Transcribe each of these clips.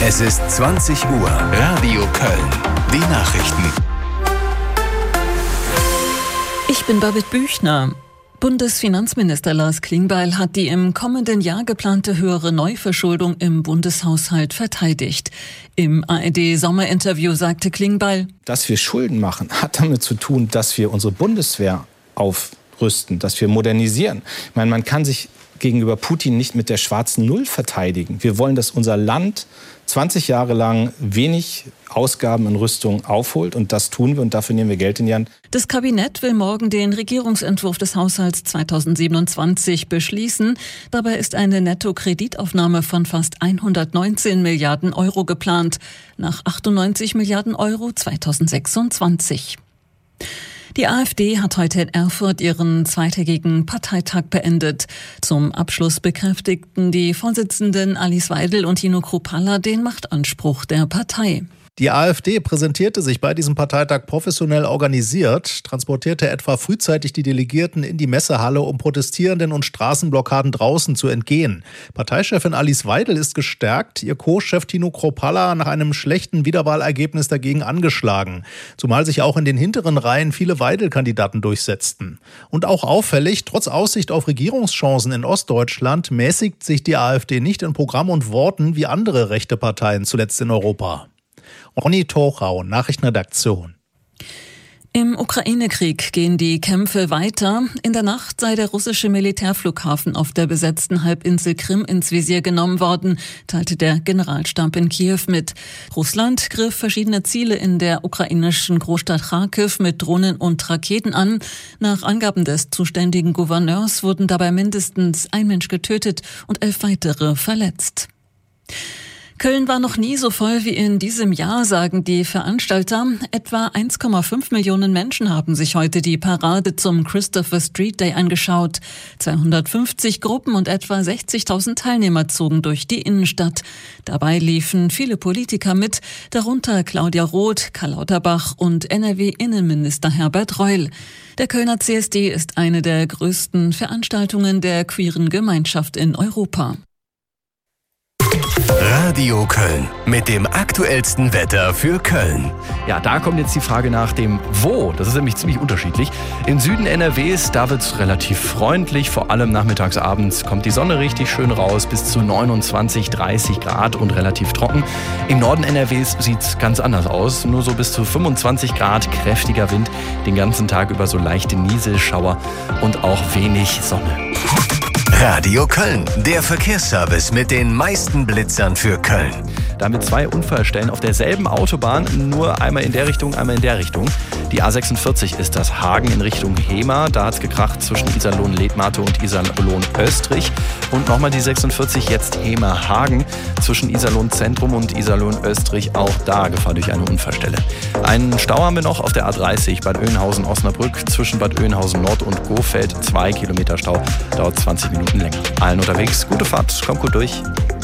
Es ist 20 Uhr. Radio Köln. Die Nachrichten. Ich bin Babette Büchner. Bundesfinanzminister Lars Klingbeil hat die im kommenden Jahr geplante höhere Neuverschuldung im Bundeshaushalt verteidigt. Im ARD-Sommerinterview sagte Klingbeil: Dass wir Schulden machen, hat damit zu tun, dass wir unsere Bundeswehr aufrüsten, dass wir modernisieren. Ich meine, man kann sich gegenüber Putin nicht mit der schwarzen Null verteidigen. Wir wollen, dass unser Land 20 Jahre lang wenig Ausgaben in Rüstung aufholt, und das tun wir, und dafür nehmen wir Geld in die Hand. Das Kabinett will morgen den Regierungsentwurf des Haushalts 2027 beschließen. Dabei ist eine Nettokreditaufnahme von fast 119 Milliarden Euro geplant, nach 98 Milliarden Euro 2026. Die AfD hat heute in Erfurt ihren zweitägigen Parteitag beendet. Zum Abschluss bekräftigten die Vorsitzenden Alice Weidel und Tino Kruppalla den Machtanspruch der Partei. Die AfD präsentierte sich bei diesem Parteitag professionell organisiert, transportierte etwa frühzeitig die Delegierten in die Messehalle, um Protestierenden und Straßenblockaden draußen zu entgehen. Parteichefin Alice Weidel ist gestärkt, ihr Co-Chef Tino Kruppalla nach einem schlechten Wiederwahlergebnis dagegen angeschlagen. Zumal sich auch in den hinteren Reihen viele Weidel-Kandidaten durchsetzten. Und auch auffällig, trotz Aussicht auf Regierungschancen in Ostdeutschland mäßigt sich die AfD nicht in Programm und Worten wie andere rechte Parteien zuletzt in Europa. Ronny Tochau, Nachrichtenredaktion. Im Ukraine-Krieg gehen die Kämpfe weiter. In der Nacht sei der russische Militärflughafen auf der besetzten Halbinsel Krim ins Visier genommen worden, teilte der Generalstab in Kiew mit. Russland griff verschiedene Ziele in der ukrainischen Großstadt Charkiw mit Drohnen und Raketen an. Nach Angaben des zuständigen Gouverneurs wurden dabei mindestens ein Mensch getötet und 11 weitere verletzt. Köln war noch nie so voll wie in diesem Jahr, sagen die Veranstalter. Etwa 1,5 Millionen Menschen haben sich heute die Parade zum Christopher Street Day angeschaut. 250 Gruppen und etwa 60.000 Teilnehmer zogen durch die Innenstadt. Dabei liefen viele Politiker mit, darunter Claudia Roth, Karl Lauterbach und NRW-Innenminister Herbert Reul. Der Kölner CSD ist eine der größten Veranstaltungen der queeren Gemeinschaft in Europa. Radio Köln mit dem aktuellsten Wetter für Köln. Ja, da kommt jetzt die Frage nach dem Wo. Das ist nämlich ziemlich unterschiedlich. Im Süden NRWs, da wird es relativ freundlich. Vor allem nachmittags, abends kommt die Sonne richtig schön raus. Bis zu 29, 30 Grad und relativ trocken. Im Norden NRWs sieht es ganz anders aus. Nur so bis zu 25 Grad, kräftiger Wind. Den ganzen Tag über so leichte Nieselschauer und auch wenig Sonne. Radio Köln, der Verkehrsservice mit den meisten Blitzern für Köln. Damit 2 Unfallstellen auf derselben Autobahn, nur einmal in der Richtung, einmal in der Richtung. Die A46 ist das Hagen in Richtung Hemer. Da hat es gekracht zwischen Iserlohn-Letmathe und Iserlohn-Östrich. Und nochmal die 46, jetzt Hemer-Hagen. Zwischen Iserlohn-Zentrum und Iserlohn-Östrich, auch da Gefahr durch eine Unfallstelle. Einen Stau haben wir noch auf der A30 Bad Oeynhausen-Osnabrück. Zwischen Bad Oeynhausen-Nord und Gohfeld 2 Kilometer Stau. Dauert 20 Minuten länger. Allen unterwegs, gute Fahrt, kommt gut durch.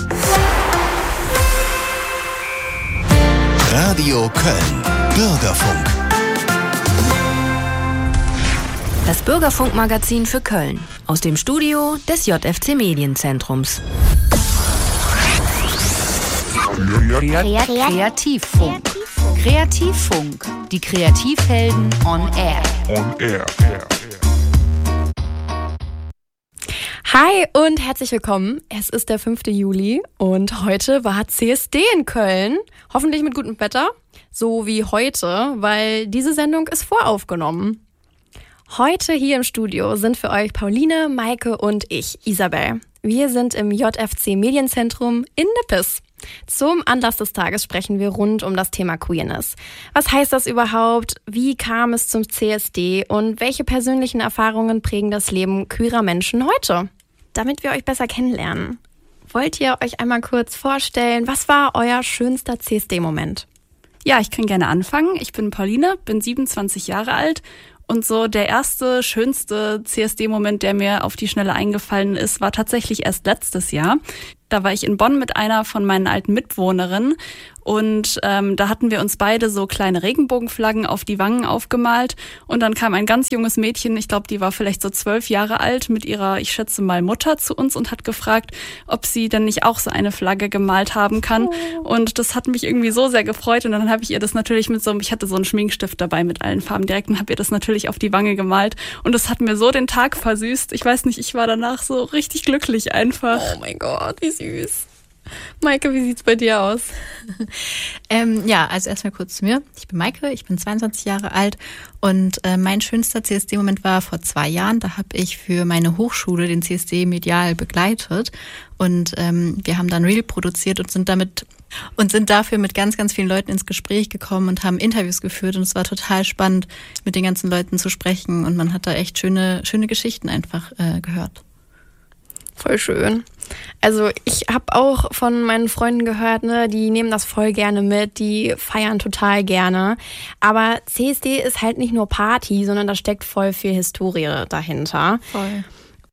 Radio Köln. Bürgerfunk. Das Bürgerfunk-Magazin für Köln. Aus dem Studio des JFC Medienzentrums. Kreativfunk. Kreativfunk. Die Kreativhelden on Air. Hi und herzlich willkommen. Es ist der 5. Juli und heute war CSD in Köln. Hoffentlich mit gutem Wetter, so wie heute, weil diese Sendung ist voraufgenommen. Heute hier im Studio sind für euch Pauline, Maike und ich, Isabel. Wir sind im JFC Medienzentrum in Nippes. Zum Anlass des Tages sprechen wir rund um das Thema Queerness. Was heißt das überhaupt? Wie kam es zum CSD? Und welche persönlichen Erfahrungen prägen das Leben queerer Menschen heute? Damit wir euch besser kennenlernen, wollt ihr euch einmal kurz vorstellen, was war euer schönster CSD-Moment? Ja, ich kann gerne anfangen. Ich bin Pauline, bin 27 Jahre alt. Und so der erste, schönste CSD-Moment, der mir auf die Schnelle eingefallen ist, war tatsächlich erst letztes Jahr. Da war ich in Bonn mit einer von meinen alten Mitwohnerinnen und da hatten wir uns beide so kleine Regenbogenflaggen auf die Wangen aufgemalt und dann kam ein ganz junges Mädchen, ich glaube, die war vielleicht so 12 Jahre alt, mit ihrer, ich schätze mal, Mutter zu uns und hat gefragt, ob sie denn nicht auch so eine Flagge gemalt haben kann. Und das hat mich irgendwie so sehr gefreut und dann habe ich ihr das natürlich ich hatte so einen Schminkstift dabei mit allen Farben direkt und habe ihr das natürlich auf die Wange gemalt und das hat mir so den Tag versüßt. Ich weiß nicht, ich war danach so richtig glücklich einfach. Oh mein Gott, wie süß. Maike, wie sieht's bei dir aus? Ja, also erstmal kurz zu mir. Ich bin Maike, ich bin 22 Jahre alt und mein schönster CSD-Moment war vor 2 Jahren. Da habe ich für meine Hochschule den CSD medial begleitet und wir haben dann Reel produziert und sind dafür mit ganz, ganz vielen Leuten ins Gespräch gekommen und haben Interviews geführt und es war total spannend, mit den ganzen Leuten zu sprechen und man hat da echt schöne Geschichten einfach gehört. Voll schön. Also ich habe auch von meinen Freunden gehört, ne, die nehmen das voll gerne mit, die feiern total gerne. Aber CSD ist halt nicht nur Party, sondern da steckt voll viel Historie dahinter. Voll.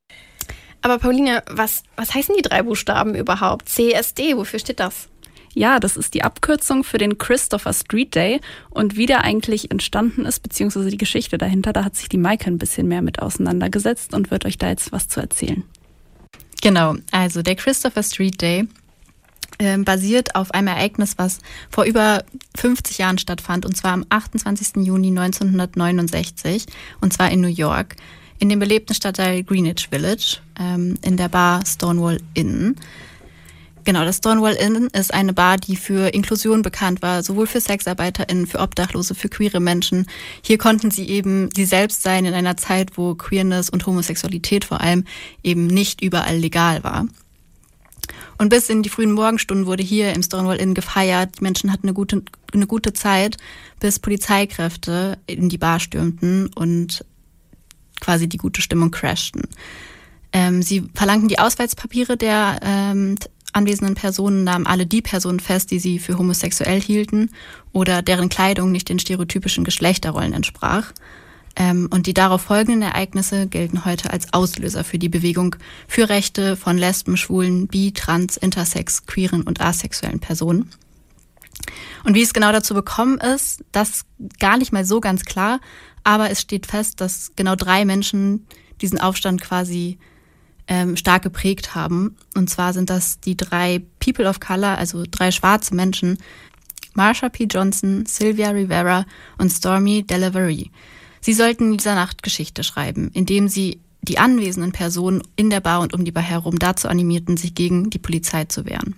Aber Pauline, was heißen die 3 Buchstaben überhaupt? CSD, wofür steht das? Ja, das ist die Abkürzung für den Christopher Street Day und wie der eigentlich entstanden ist, beziehungsweise die Geschichte dahinter, da hat sich die Maike ein bisschen mehr mit auseinandergesetzt und wird euch da jetzt was zu erzählen. Genau, also der Christopher Street Day basiert auf einem Ereignis, was vor über 50 Jahren stattfand, und zwar am 28. Juni 1969, und zwar in New York, in dem belebten Stadtteil Greenwich Village, in der Bar Stonewall Inn. Genau, das Stonewall Inn ist eine Bar, die für Inklusion bekannt war, sowohl für SexarbeiterInnen, für Obdachlose, für queere Menschen. Hier konnten sie eben sie selbst sein in einer Zeit, wo Queerness und Homosexualität vor allem eben nicht überall legal war. Und bis in die frühen Morgenstunden wurde hier im Stonewall Inn gefeiert. Die Menschen hatten eine gute Zeit, bis Polizeikräfte in die Bar stürmten und quasi die gute Stimmung crashten. Sie verlangten die Ausweispapiere der anwesenden Personen, nahmen alle die Personen fest, die sie für homosexuell hielten oder deren Kleidung nicht den stereotypischen Geschlechterrollen entsprach. Und die darauf folgenden Ereignisse gelten heute als Auslöser für die Bewegung für Rechte von Lesben, Schwulen, Bi-, Trans-, Intersex-, queeren und asexuellen Personen. Und wie es genau dazu gekommen ist, das ist gar nicht mal so ganz klar, aber es steht fest, dass genau 3 Menschen diesen Aufstand quasi stark geprägt haben. Und zwar sind das die 3 People of Color, also 3 schwarze Menschen, Marsha P. Johnson, Sylvia Rivera und Stormy Delavery. Sie sollten in dieser Nacht Geschichte schreiben, indem sie die anwesenden Personen in der Bar und um die Bar herum dazu animierten, sich gegen die Polizei zu wehren.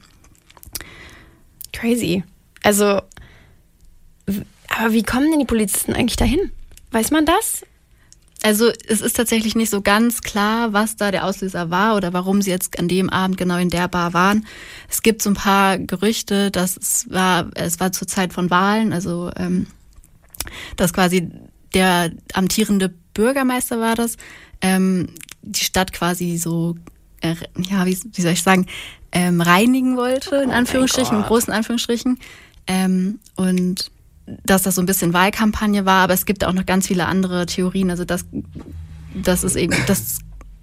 Crazy. Also, aber wie kommen denn die Polizisten eigentlich dahin? Weiß man das? Also es ist tatsächlich nicht so ganz klar, was da der Auslöser war oder warum sie jetzt an dem Abend genau in der Bar waren. Es gibt so ein paar Gerüchte, dass es war zur Zeit von Wahlen, also dass quasi der amtierende Bürgermeister war das, die Stadt quasi so, wie soll ich sagen, reinigen wollte, in Anführungsstrichen, in großen Anführungsstrichen. Und dass das so ein bisschen Wahlkampagne war, aber es gibt auch noch ganz viele andere Theorien, also das ist eben das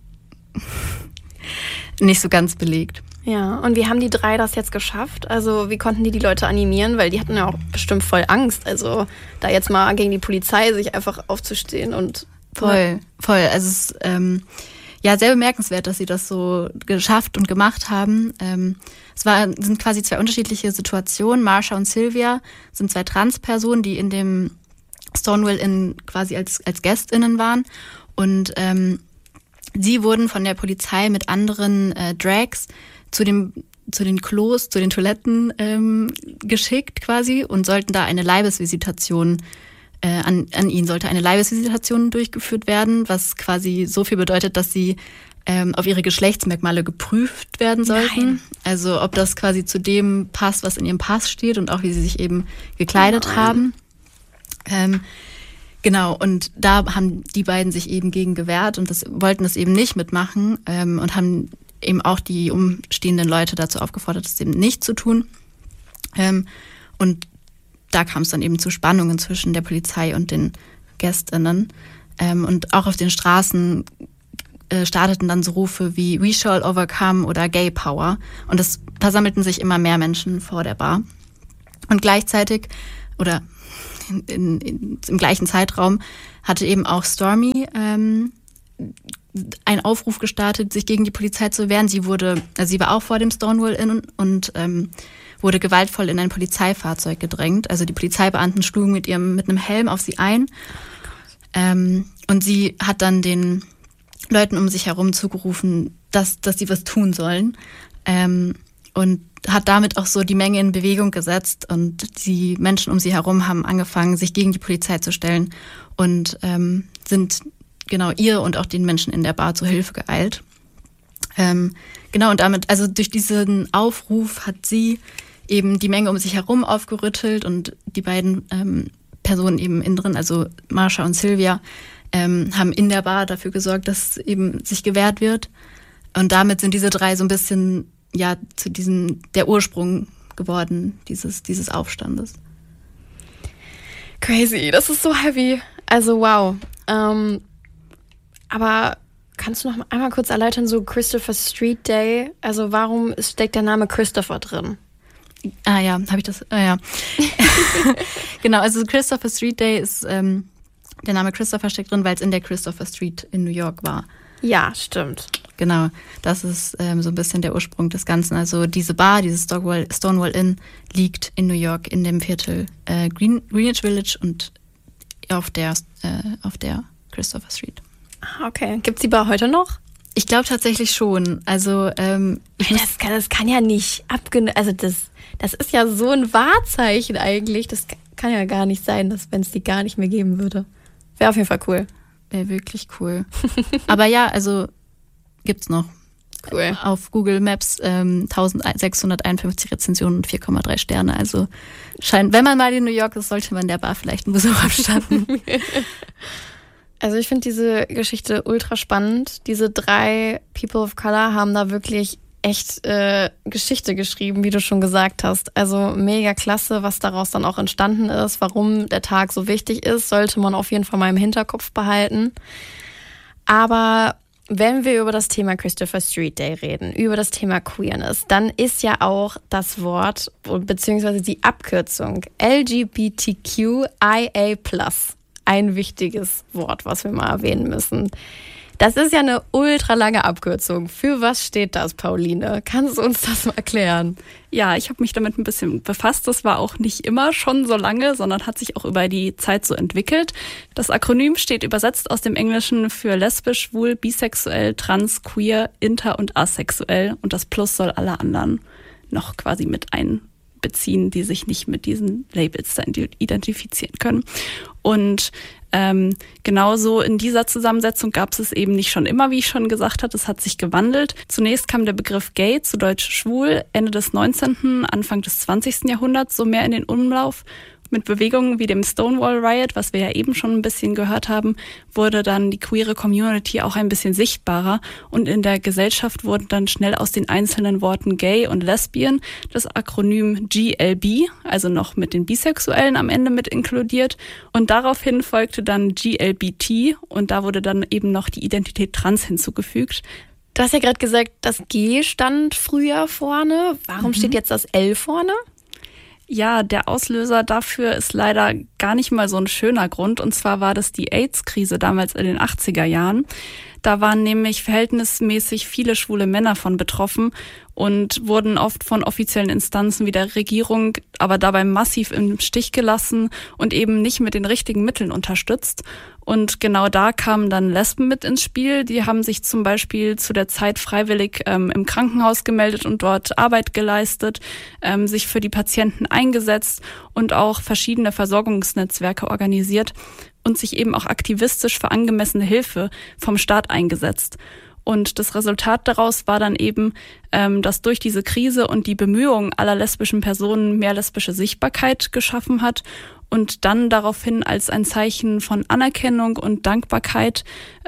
nicht so ganz belegt. Ja, und wie haben die 3 das jetzt geschafft? Also wie konnten die Leute animieren? Weil die hatten ja auch bestimmt voll Angst, also da jetzt mal gegen die Polizei sich einfach aufzustehen und... Voll. Also es ist sehr bemerkenswert, dass sie das so geschafft und gemacht haben. Sind quasi 2 unterschiedliche Situationen. Marsha und Sylvia sind 2 Transpersonen, die in dem Stonewall Inn quasi als GästInnen waren. Und sie wurden von der Polizei mit anderen Drags zu den Klos, zu den Toiletten geschickt quasi und sollten da eine Leibesvisitation an ihnen sollte eine Leibesvisitation durchgeführt werden, was quasi so viel bedeutet, dass sie auf ihre Geschlechtsmerkmale geprüft werden sollten. Nein. Also ob das quasi zu dem passt, was in ihrem Pass steht und auch wie sie sich eben gekleidet haben. Genau, und da haben die beiden sich eben gegen gewehrt und wollten das eben nicht mitmachen und haben eben auch die umstehenden Leute dazu aufgefordert, das eben nicht zu tun. Und da kam es dann eben zu Spannungen zwischen der Polizei und den GästInnen. Und auch auf den Straßen starteten dann so Rufe wie We shall overcome oder Gay Power. Und es versammelten sich immer mehr Menschen vor der Bar. Und gleichzeitig oder im gleichen Zeitraum hatte eben auch Stormy einen Aufruf gestartet, sich gegen die Polizei zu wehren. Sie war auch vor dem Stonewall Inn und wurde gewaltvoll in ein Polizeifahrzeug gedrängt. Also die Polizeibeamten schlugen mit einem Helm auf sie ein. Und sie hat dann den Leuten um sich herum zugerufen, dass sie was tun sollen. Und hat damit auch so die Menge in Bewegung gesetzt. Und die Menschen um sie herum haben angefangen, sich gegen die Polizei zu stellen und sind genau ihr und auch den Menschen in der Bar zur Hilfe geeilt. Genau, und damit, also durch diesen Aufruf hat sie eben die Menge um sich herum aufgerüttelt und die beiden Personen eben innen drin, also Marsha und Sylvia, haben in der Bar dafür gesorgt, dass eben sich gewehrt wird. Und damit sind diese drei so ein bisschen zu der Ursprung geworden, dieses Aufstandes. Crazy, das ist so heavy. Also wow. Aber kannst du noch einmal kurz erläutern, so Christopher Street Day, also warum steckt der Name Christopher drin? Ah ja, habe ich das? Ah ja. Genau, also Christopher Street Day ist, der Name Christopher steckt drin, weil es in der Christopher Street in New York war. Ja, stimmt. Genau, das ist so ein bisschen der Ursprung des Ganzen. Also diese Bar, dieses Stonewall Inn, liegt in New York in dem Viertel Greenwich Village und auf der Christopher Street. Okay, gibt's die Bar heute noch? Ich glaube tatsächlich schon. Also das kann ja nicht also das ist ja so ein Wahrzeichen eigentlich. Das kann ja gar nicht sein, dass wenn es die gar nicht mehr geben würde. Wäre auf jeden Fall cool. Wäre wirklich cool. Aber ja, also gibt's noch. Cool. Auf Google Maps 1651 Rezensionen und 4,3 Sterne. Also wenn man mal in New York ist, sollte man der Bar vielleicht einen Besuch abstatten. Also ich finde diese Geschichte ultra spannend. Diese 3 People of Color haben da wirklich echt Geschichte geschrieben, wie du schon gesagt hast. Also mega klasse, was daraus dann auch entstanden ist. Warum der Tag so wichtig ist, sollte man auf jeden Fall mal im Hinterkopf behalten. Aber wenn wir über das Thema Christopher Street Day reden, über das Thema Queerness, dann ist ja auch das Wort bzw. die Abkürzung LGBTQIA+ ein wichtiges Wort, was wir mal erwähnen müssen. Das ist ja eine ultra lange Abkürzung. Für was steht das, Pauline? Kannst du uns das mal erklären? Ja, ich habe mich damit ein bisschen befasst. Das war auch nicht immer schon so lange, sondern hat sich auch über die Zeit so entwickelt. Das Akronym steht übersetzt aus dem Englischen für lesbisch, schwul, bisexuell, trans, queer, inter und asexuell. Und das Plus soll alle anderen noch quasi mit einbeziehen, die sich nicht mit diesen Labels identifizieren können. Und genauso in dieser Zusammensetzung gab es eben nicht schon immer, wie ich schon gesagt habe, es hat sich gewandelt. Zunächst kam der Begriff Gay, zu Deutsch schwul, Ende des 19., Anfang des 20. Jahrhunderts so mehr in den Umlauf. Mit Bewegungen wie dem Stonewall Riot, was wir ja eben schon ein bisschen gehört haben, wurde dann die queere Community auch ein bisschen sichtbarer und in der Gesellschaft wurden dann schnell aus den einzelnen Worten Gay und Lesbian das Akronym GLB, also noch mit den Bisexuellen am Ende mit inkludiert und daraufhin folgte dann GLBT und da wurde dann eben noch die Identität Trans hinzugefügt. Du hast ja gerade gesagt, das G stand früher vorne. Warum steht jetzt das L vorne? Ja, der Auslöser dafür ist leider gar nicht mal so ein schöner Grund. Und zwar war das die AIDS-Krise damals in den 80er Jahren. Da waren nämlich verhältnismäßig viele schwule Männer von betroffen und wurden oft von offiziellen Instanzen wie der Regierung aber dabei massiv im Stich gelassen und eben nicht mit den richtigen Mitteln unterstützt. Und genau da kamen dann Lesben mit ins Spiel. Die haben sich zum Beispiel zu der Zeit freiwillig im Krankenhaus gemeldet und dort Arbeit geleistet, sich für die Patienten eingesetzt und auch verschiedene Versorgungsnetzwerke organisiert und sich eben auch aktivistisch für angemessene Hilfe vom Staat eingesetzt. Und das Resultat daraus war dann eben, dass durch diese Krise und die Bemühungen aller lesbischen Personen mehr lesbische Sichtbarkeit geschaffen hat und dann daraufhin als ein Zeichen von Anerkennung und Dankbarkeit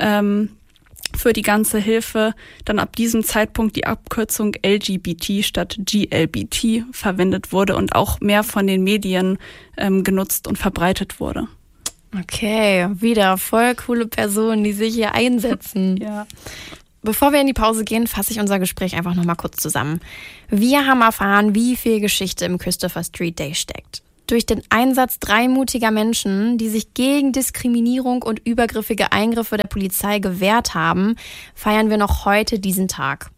für die ganze Hilfe dann ab diesem Zeitpunkt die Abkürzung LGBT statt GLBT verwendet wurde und auch mehr von den Medien genutzt und verbreitet wurde. Okay, wieder voll coole Personen, die sich hier einsetzen. Ja. Bevor wir in die Pause gehen, fasse ich unser Gespräch einfach nochmal kurz zusammen. Wir haben erfahren, wie viel Geschichte im Christopher Street Day steckt. Durch den Einsatz 3 mutiger Menschen, die sich gegen Diskriminierung und übergriffige Eingriffe der Polizei gewehrt haben, feiern wir noch heute diesen Tag.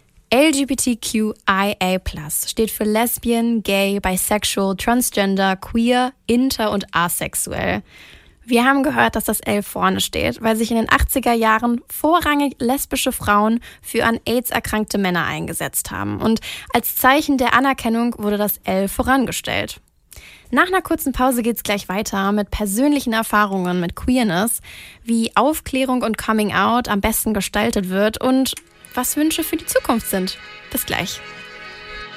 LGBTQIA+ steht für Lesbian, Gay, Bisexual, Transgender, Queer, Inter und Asexuell. Wir haben gehört, dass das L vorne steht, weil sich in den 80er Jahren vorrangig lesbische Frauen für an AIDS erkrankte Männer eingesetzt haben. Und als Zeichen der Anerkennung wurde das L vorangestellt. Nach einer kurzen Pause geht's gleich weiter mit persönlichen Erfahrungen mit Queerness, wie Aufklärung und Coming Out am besten gestaltet wird und was Wünsche für die Zukunft sind. Bis gleich.